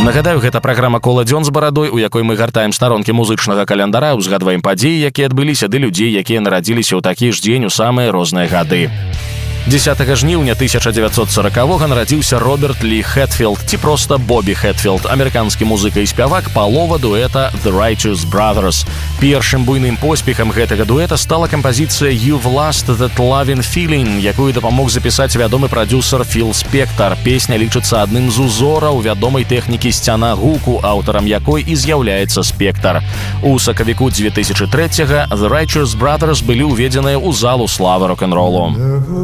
Нагадаю, гэта праграма «Кола дзён з барадой», у якой мы гартаем старонкі музычнага календара, узгадваем падзеі, якія адбыліся, ды людзей, якія нарадзіліся ў такі ж дзень у самыя розныя гады. 10 жніўня 1940-го нарадзіўся Роберт Лі Хэтфілд, ці проста Бобі Хэтфілд, амерыканскі музыка і спявак, палова дуэта The Righteous Brothers. Першым буйным поспехам гэтага дуэта стала кампазіцыя «You've Lost That Lovin' Feeling», якую дапамог запісаць вядомы прадзюсар Філ Спектар. Песня лічыцца адным з узораў вядомай тэхнікі сцяна гуку, аўтарам якой і з'яўляецца Спектар. У сакавіку 2003-го The Righteous Brothers былі ўведзеныя ў залу славы рок-н-ролу.